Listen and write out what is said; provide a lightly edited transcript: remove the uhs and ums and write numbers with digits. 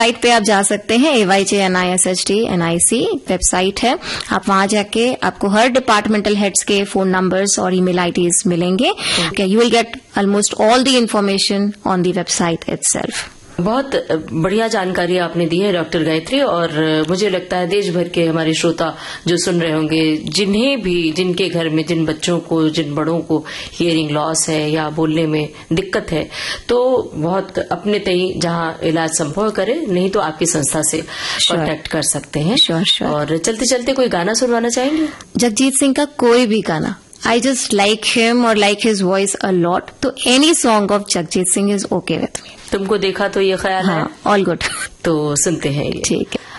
Site पे आप जा सकते हैं, AYJNISHDNIC वेबसाइट है। आप वहां जाके आपको हर डिपार्टमेंटल हेड्स के फोन नंबर्स और ईमेल आईडीज मिलेंगे। You will get almost all the information on the website itself. बहुत बढ़िया जानकारी आपने दी है डॉक्टर गायत्री, और मुझे लगता है देश भर के हमारे श्रोता जो सुन रहे होंगे, जिन्हें भी, जिनके घर में जिन बच्चों को, जिन बड़ों को हियरिंग लॉस है या बोलने में दिक्कत है, तो बहुत अपने तई जहां इलाज संभव करे, नहीं तो आपकी संस्था से कांटेक्ट कर सकते हैं। श्योर। और चलते चलते कोई गाना सुनवाना चाहेंगे? जगजीत सिंह का कोई भी गाना। I just like him or like his voice a lot. तो any song of Jagjit Singh is okay with me. तुमको देखा तो ये ख्याल है? हाँ, all good. तो सुनते हैं ये। ठीक है।